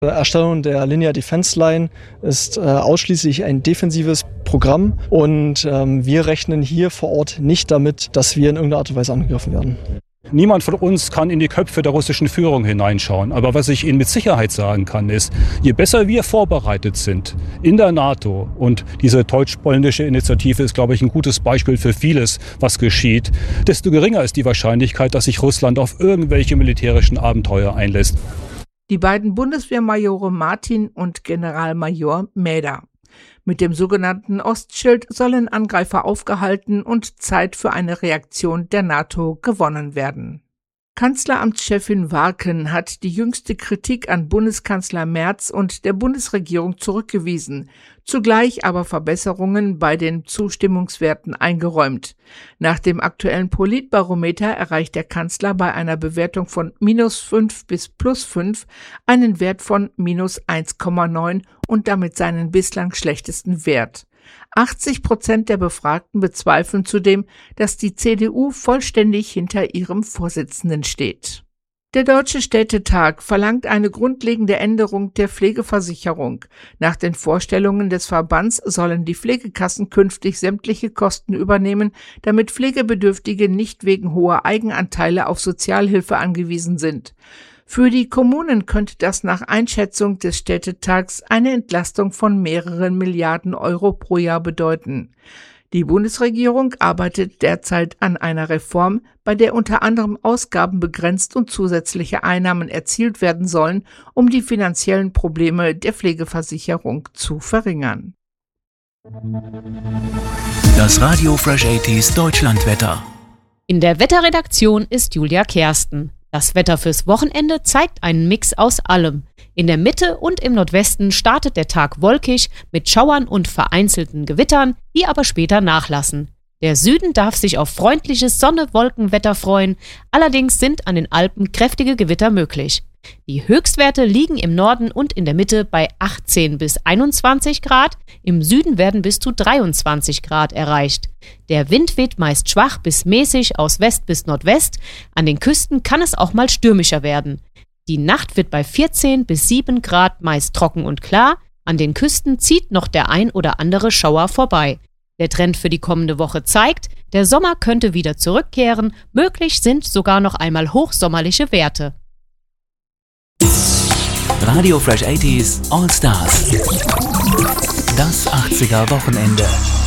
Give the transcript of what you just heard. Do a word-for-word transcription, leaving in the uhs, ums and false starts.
Erstellung der Linear Defense Line ist äh, ausschließlich ein defensives Programm und ähm, wir rechnen hier vor Ort nicht damit, dass wir in irgendeiner Art und Weise angegriffen werden. Niemand von uns kann in die Köpfe der russischen Führung hineinschauen. Aber was ich Ihnen mit Sicherheit sagen kann, ist, je besser wir vorbereitet sind in der NATO, und diese deutsch-polnische Initiative ist, glaube ich, ein gutes Beispiel für vieles, was geschieht, desto geringer ist die Wahrscheinlichkeit, dass sich Russland auf irgendwelche militärischen Abenteuer einlässt. Die beiden Bundeswehrmajore Martin und Generalmajor Mäder. Mit dem sogenannten Ostschild sollen Angreifer aufgehalten und Zeit für eine Reaktion der NATO gewonnen werden. Kanzleramtschefin Warken hat die jüngste Kritik an Bundeskanzler Merz und der Bundesregierung zurückgewiesen, zugleich aber Verbesserungen bei den Zustimmungswerten eingeräumt. Nach dem aktuellen Politbarometer erreicht der Kanzler bei einer Bewertung von minus fünf bis plus fünf einen Wert von minus eins Komma neun und damit seinen bislang schlechtesten Wert. achtzig Prozent der Befragten bezweifeln zudem, dass die C D U vollständig hinter ihrem Vorsitzenden steht. Der Deutsche Städtetag verlangt eine grundlegende Änderung der Pflegeversicherung. Nach den Vorstellungen des Verbands sollen die Pflegekassen künftig sämtliche Kosten übernehmen, damit Pflegebedürftige nicht wegen hoher Eigenanteile auf Sozialhilfe angewiesen sind. Für die Kommunen könnte das nach Einschätzung des Städtetags eine Entlastung von mehreren Milliarden Euro pro Jahr bedeuten. Die Bundesregierung arbeitet derzeit an einer Reform, bei der unter anderem Ausgaben begrenzt und zusätzliche Einnahmen erzielt werden sollen, um die finanziellen Probleme der Pflegeversicherung zu verringern. Das Radio Fresh achtziger Deutschlandwetter. In der Wetterredaktion ist Julia Kersten. Das Wetter fürs Wochenende zeigt einen Mix aus allem. In der Mitte und im Nordwesten startet der Tag wolkig mit Schauern und vereinzelten Gewittern, die aber später nachlassen. Der Süden darf sich auf freundliches Sonne-Wolken-Wetter freuen, allerdings sind an den Alpen kräftige Gewitter möglich. Die Höchstwerte liegen im Norden und in der Mitte bei achtzehn bis einundzwanzig Grad, im Süden werden bis zu dreiundzwanzig Grad erreicht. Der Wind weht meist schwach bis mäßig aus West bis Nordwest, an den Küsten kann es auch mal stürmischer werden. Die Nacht wird bei vierzehn bis sieben Grad meist trocken und klar, an den Küsten zieht noch der ein oder andere Schauer vorbei. Der Trend für die kommende Woche zeigt, der Sommer könnte wieder zurückkehren, möglich sind sogar noch einmal hochsommerliche Werte. Radio Fresh achtziger All Stars. Das achtziger Wochenende.